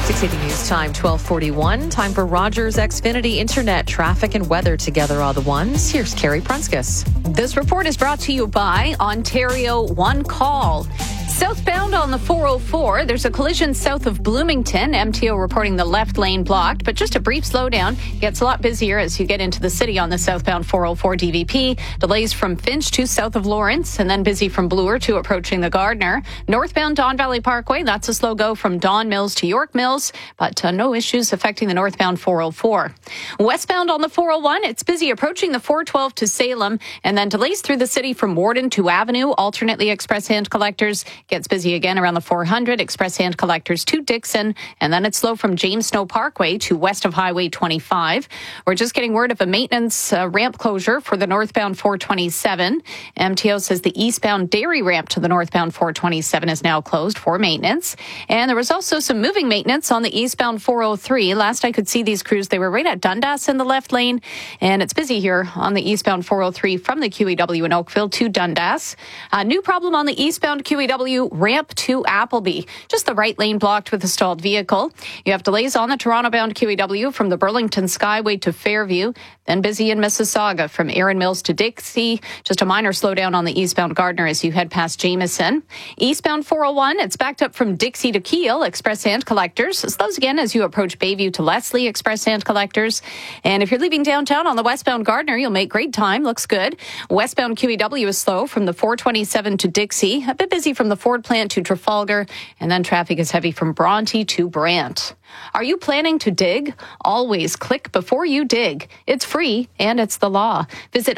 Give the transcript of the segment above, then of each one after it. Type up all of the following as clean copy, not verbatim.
680 News Time, 1241. Time for Rogers Xfinity Internet, traffic and weather together are the ones. Here's Carrie Prunskis. This report is brought to you by Ontario One Call. Southbound on the 404, there's a collision south of Bloomington. MTO reporting the left lane blocked, but just a brief slowdown. Gets a lot busier as you get into the city on the southbound 404 DVP. Delays from Finch to south of Lawrence, and then busy from Bloor to approaching the Gardner. Northbound Don Valley Parkway, that's a slow go from Don Mills to York Mills, but no issues affecting the northbound 404. Westbound on the 401, it's busy approaching the 412 to Salem, and then delays through the city from Warden to Avenue, alternately express hand collectors. Gets busy again around the 400, express hand collectors to Dixon, and then it's slow from James Snow Parkway to west of Highway 25. We're just getting word of a maintenance ramp closure for the northbound 427. MTO says the eastbound Dairy ramp to the northbound 427 is now closed for maintenance. And there was also some moving maintenance on the eastbound 403. Last I could see these crews, they were right at Dundas in the left lane, and it's busy here on the eastbound 403 from the QEW in Oakville to Dundas. A new problem on the eastbound QEW ramp to Appleby. Just the right lane blocked with a stalled vehicle. You have delays on the Toronto-bound QEW from the Burlington Skyway to Fairview. Then busy in Mississauga from Erin Mills to Dixie. Just a minor slowdown on the eastbound Gardner as you head past Jameson. Eastbound 401, it's backed up from Dixie to Kiel, express hand collectors. Slows again as you approach Bayview to Leslie, express hand collectors. And if you're leaving downtown on the westbound Gardner, you'll make great time. Looks good. Westbound QEW is slow from the 427 to Dixie. A bit busy from the Ford plant to Trafalgar. And then traffic is heavy from Bronte to Brant. Are you planning to dig? Always click before you dig. It's free and it's the law. Visit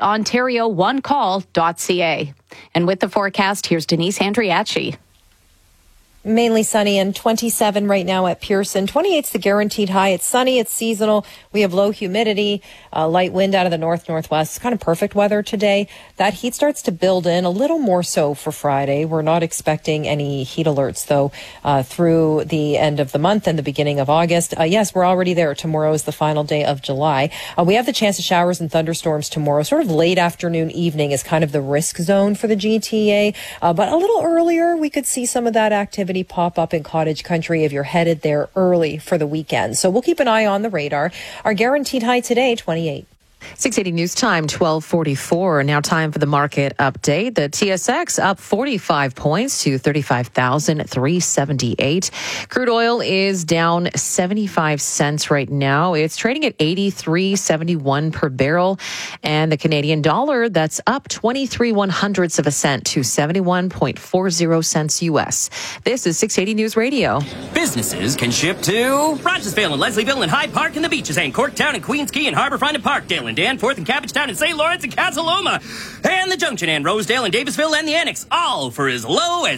OntarioOneCall.ca. And with the forecast, here's Denise Andriachi. Mainly sunny and 27 right now at Pearson. 28's the guaranteed high. It's sunny. It's seasonal. We have low humidity, light wind out of the north-northwest. It's kind of perfect weather today. That heat starts to build in a little more so for Friday. We're not expecting any heat alerts, though, through the end of the month and the beginning of August. Yes, we're already there. Tomorrow is the final day of July. We have the chance of showers and thunderstorms tomorrow. Sort of late afternoon, evening is kind of the risk zone for the GTA. But a little earlier, we could see some of that activity pop up in cottage country if you're headed there early for the weekend. So we'll keep an eye on the radar. Our guaranteed high today, 28. 680 News Time, 1244. Now time for the market update. The TSX up 45 points to 35,378. Crude oil is down 75 cents right now. It's trading at 83.71 per barrel. And the Canadian dollar, that's up 23/100ths of a cent to 71.40 cents U.S. This is 680 News Radio. Businesses can ship to Rogersville and Leslieville and Hyde Park and the beaches and Corktown and Queens Quay and Harbourfront and Parkdale and Danforth and Cabbagetown and St. Lawrence and Cataloma and the Junction and Rosedale and Davisville and the Annex, all for as low as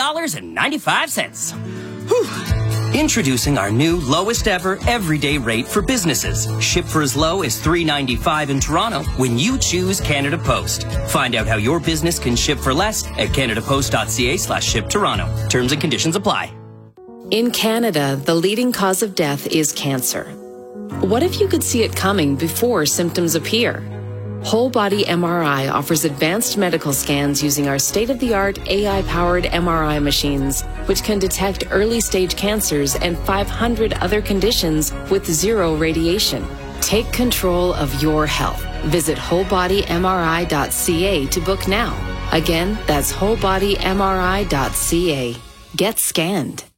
$3.95. Whew. Introducing our new lowest ever everyday rate for businesses. Ship for as low as $3.95 in Toronto when you choose Canada Post. Find out how your business can ship for less at canadapost.ca/ship Toronto. Terms and conditions apply. In Canada, the leading cause of death is cancer. What if you could see it coming before symptoms appear? Whole Body MRI offers advanced medical scans using our state-of-the-art AI-powered MRI machines, which can detect early-stage cancers and 500 other conditions with zero radiation. Take control of your health. Visit wholebodymri.ca to book now. Again, that's wholebodymri.ca. Get scanned.